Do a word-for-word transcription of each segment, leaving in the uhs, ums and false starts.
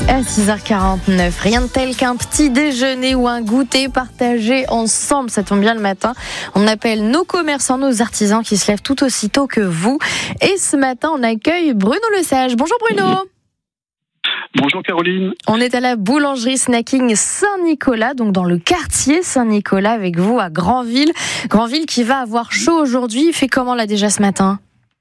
À six heures quarante-neuf, rien de tel qu'un petit déjeuner ou un goûter partagé ensemble. Ça tombe bien le matin. On appelle nos commerçants, nos artisans qui se lèvent tout aussi tôt que vous. Et ce matin, on accueille Bruno Lesage. Bonjour Bruno. Bonjour Caroline. On est à la boulangerie Snacking Saint-Nicolas, donc dans le quartier Saint-Nicolas avec vous à Granville. Granville qui va avoir chaud aujourd'hui. Il fait comment là déjà ce matin ?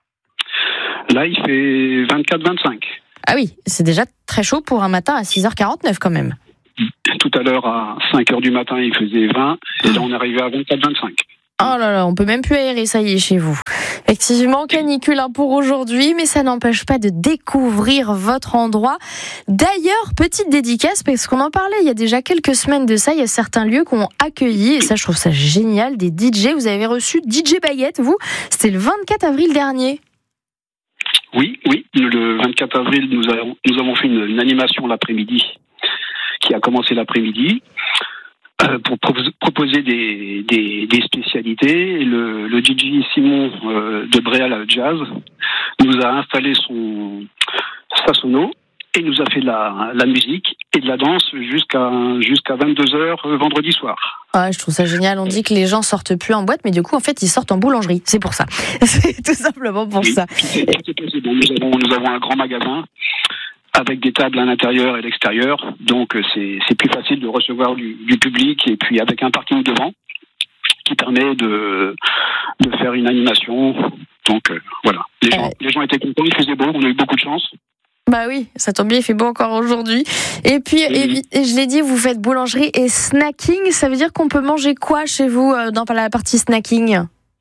Là, il fait vingt-quatre vingt-cinq. Ah oui, c'est déjà très chaud pour un matin à six heures quarante-neuf quand même. Tout à l'heure, à cinq heures du matin, il faisait vingt. Et là, on est arrivé à vingt-quatre vingt-cinq. Oh là là, on peut même plus aérer, ça y est, chez vous. Effectivement, canicule hein, pour aujourd'hui, mais ça n'empêche pas de découvrir votre endroit. D'ailleurs, petite dédicace, parce qu'on en parlait il y a déjà quelques semaines de ça, il y a certains lieux qui ont accueilli, et ça je trouve ça génial, des D J. Vous avez reçu D J Baguette, vous, c'était le vingt-quatre avril dernier. Oui, oui, le vingt-quatre avril, nous avons, nous avons fait une, une animation l'après-midi, qui a commencé l'après-midi. Euh, pour pro- proposer des, des, des spécialités. Et le, le D J Simon euh, de Bréal Jazz nous a installé son sa sono et nous a fait de la, la musique et de la danse jusqu'à, jusqu'à vingt-deux heures euh, vendredi soir. Ah, je trouve ça génial. On dit que les gens sortent plus en boîte, mais du coup, en fait, ils sortent en boulangerie. C'est pour ça. C'est tout simplement pour oui, ça. C'est, c'est possible. Nous avons, nous avons un grand magasin avec des tables à l'intérieur et à l'extérieur, donc c'est, c'est plus facile de recevoir du, du public, et puis avec un parking devant qui permet de, de faire une animation. Donc euh, voilà, les gens, euh... les gens étaient contents, il faisait beau, on a eu beaucoup de chance. Bah oui, ça tombe bien, il fait beau encore aujourd'hui. Et puis, et, et je l'ai dit, vous faites boulangerie et snacking, ça veut dire qu'on peut manger quoi chez vous dans la partie snacking ?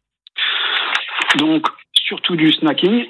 Donc, surtout du snacking.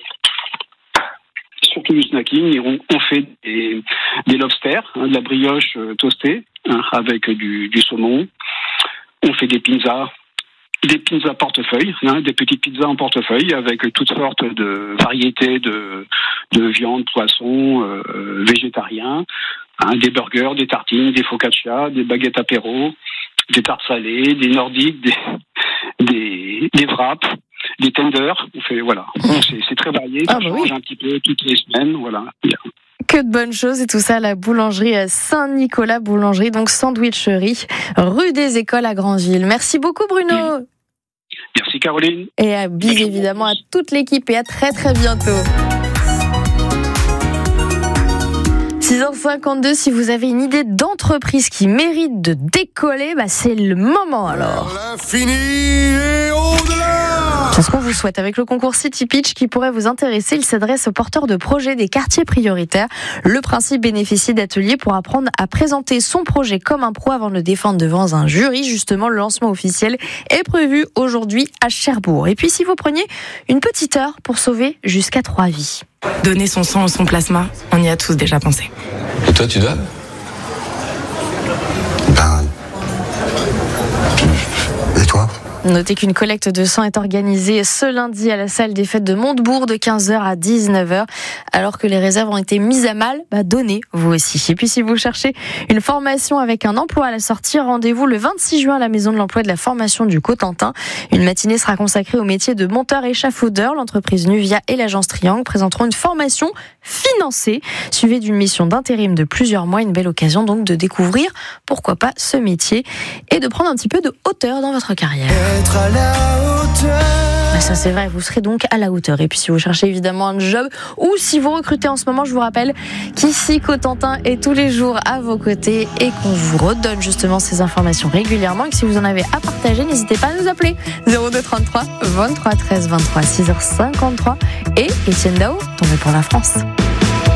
Surtout du snacking, et on, on fait des, des lobsters, hein, de la brioche euh, toastée, hein, avec du, du saumon. On fait des pizzas, des pizzas portefeuille, hein, des petites pizzas en portefeuille avec toutes sortes de variétés de, de viande, poisson, euh, végétarien, hein, des burgers, des tartines, des focaccia, des baguettes apéro, des tartes salées, des nordiques, des, des, des wraps. Des tenders, on fait, voilà. C'est, c'est très varié, ça ah bah change oui. un petit peu toutes les semaines, voilà. Que de bonnes choses, et tout ça à la boulangerie Saint-Nicolas Boulangerie, donc sandwicherie, rue des Écoles à Granville. Merci beaucoup Bruno. Merci Caroline. Et à bis évidemment à toute l'équipe et à très très bientôt. six heures cinquante-deux, si vous avez une idée d'entreprise qui mérite de décoller, bah c'est le moment alors. L'infini et au-delà. C'est ce qu'on vous souhaite avec le concours City Pitch qui pourrait vous intéresser. Il s'adresse aux porteurs de projets des quartiers prioritaires. Le principe bénéficie d'ateliers pour apprendre à présenter son projet comme un pro avant de le défendre devant un jury. Justement, le lancement officiel est prévu aujourd'hui à Cherbourg. Et puis si vous preniez une petite heure pour sauver jusqu'à trois vies. Donner son sang ou son plasma, on y a tous déjà pensé. Et toi, tu donnes ? Ben... Et toi ? Notez qu'une collecte de sang est organisée ce lundi à la salle des fêtes de Montebourg de quinze heures à dix-neuf heures. Alors que les réserves ont été mises à mal, bah donnez vous aussi. Et puis si vous cherchez une formation avec un emploi à la sortie, rendez-vous le vingt-six juin à la Maison de l'Emploi et de la Formation du Cotentin. Une matinée sera consacrée au métier de monteur échafaudeur. L'entreprise Nuvia et l'agence Triangle présenteront une formation financée, suivie d'une mission d'intérim de plusieurs mois. Une belle occasion donc de découvrir, pourquoi pas, ce métier et de prendre un petit peu de hauteur dans votre carrière. Être à la hauteur. Ça c'est vrai, vous serez donc à la hauteur. Et puis si vous cherchez évidemment un job ou si vous recrutez en ce moment, je vous rappelle qu'ici Cotentin est tous les jours à vos côtés et qu'on vous redonne justement ces informations régulièrement. Et que si vous en avez à partager, n'hésitez pas à nous appeler zéro deux trente-trois vingt-trois treize vingt-trois, six heures cinquante-trois. Et Etienne Dao, tombé pour la France.